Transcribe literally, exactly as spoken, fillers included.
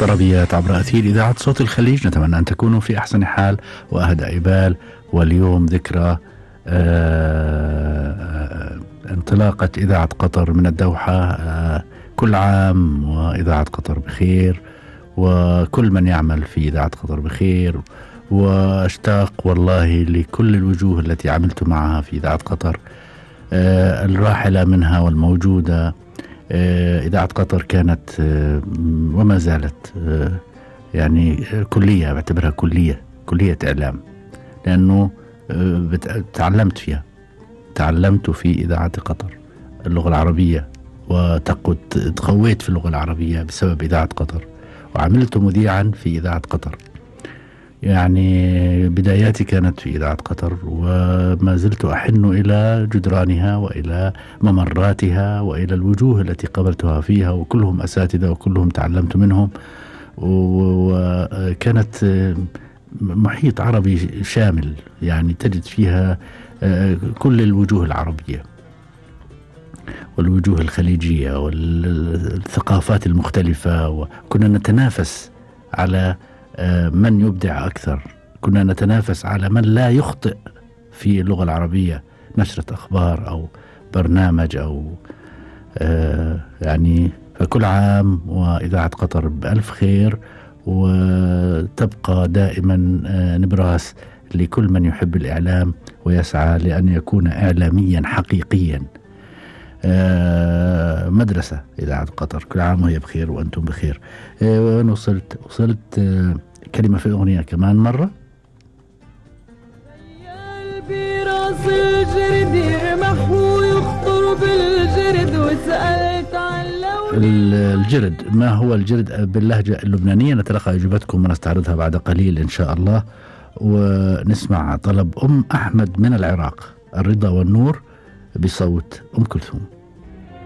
طربيات عبر أثير إذاعة صوت الخليج. نتمنى أن تكونوا في أحسن حال وأهدى إبال. واليوم ذكرى آه انطلاقة إذاعة قطر من الدوحة. آه كل عام وإذاعة قطر بخير، وكل من يعمل في إذاعة قطر بخير. واشتاق والله لكل الوجوه التي عملت معها في إذاعة قطر، آه الراحلة منها والموجودة. آه إذاعة قطر كانت آه وما زالت آه يعني كلية، بعتبرها كلية كلية إعلام، لأنه آه تعلمت فيها، تعلمت في إذاعة قطر اللغة العربية، وتقويت في اللغة العربية بسبب إذاعة قطر، وعملت مذيعا في إذاعة قطر. يعني بداياتي كانت في إذاعة قطر، وما زلت أحن إلى جدرانها وإلى ممراتها وإلى الوجوه التي قابلتها فيها، وكلهم أساتذة وكلهم تعلمت منهم. وكانت محيط عربي شامل، يعني تجد فيها كل الوجوه العربية والوجوه الخليجية والثقافات المختلفة، وكنا نتنافس على من يبدع أكثر، كنا نتنافس على من لا يخطئ في اللغة العربية، نشرة أخبار أو برنامج أو آه يعني. فكل عام وإذاعة قطر بألف خير، وتبقى دائما آه نبراس لكل من يحب الإعلام ويسعى لأن يكون إعلاميا حقيقيا. آه مدرسة إذاعة قطر، كل عام وهي بخير وأنتم بخير. آه وأنا وصلت وصلت آه كلمة في أغنية كمان مرة. براس الجرد يرمح ويخطر بالجرد، وسألت عن لون الجرد. ما هو الجرد باللهجة اللبنانية؟ نتلقى إجابتكم ونستعرضها بعد قليل إن شاء الله. ونسمع طلب أم أحمد من العراق، الرضا والنور بصوت أم كلثوم.